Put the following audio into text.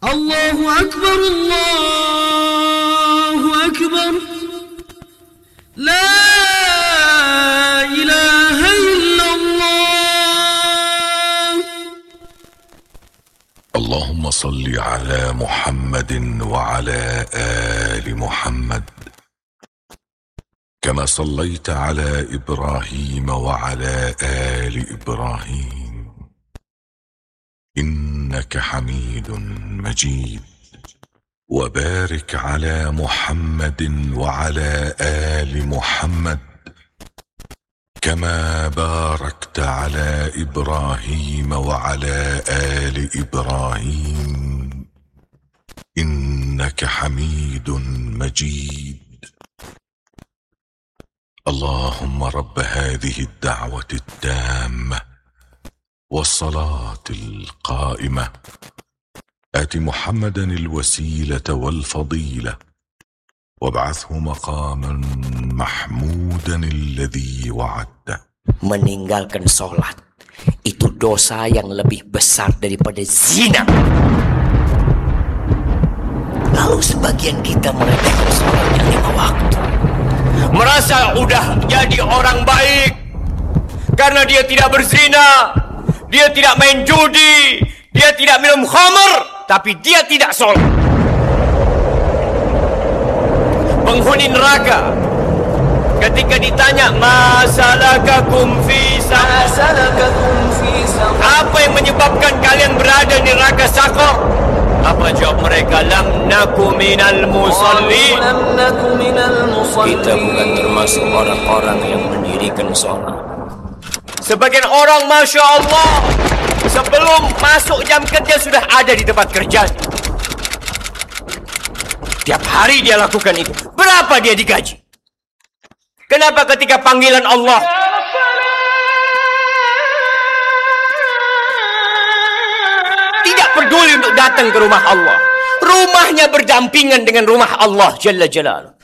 الله أكبر الله أكبر لا إله إلا الله. اللهم صل على محمد وعلى آل محمد كما صليت على إبراهيم وعلى آل إبراهيم إنك حميد مجيد. وبارك على محمد وعلى آل محمد كما باركت على إبراهيم وعلى آل إبراهيم إنك حميد مجيد. اللهم رب هذه الدعوة التامة والصلاة القائمة آت محمدا الوسيلة والفضيلة وابعثه مقاما محمودا الذي وعدته. Meninggalkan sholat itu dosa yang lebih besar daripada zina. Lalu sebagian kita meremehkan sholat yang 5 waktu, merasa udah jadi orang baik karena dia tidak berzina, dia tidak main judi, dia tidak minum khamr, tapi dia tidak sholat. Penghuni neraka ketika ditanya masalakakum fi saqar, apa yang menyebabkan kalian berada di neraka Saqar? Apa jawab mereka? Lam naku minal musallin. Kita bukan termasuk orang-orang yang mendirikan sholat. Sebagian orang, Masya Allah, sebelum masuk jam kerja sudah ada di tempat kerja. Tiap hari dia lakukan itu. Berapa dia digaji? Kenapa ketika panggilan Allah tidak peduli untuk datang ke rumah Allah? Rumahnya berdampingan dengan rumah Allah Jalla Jalaluhu.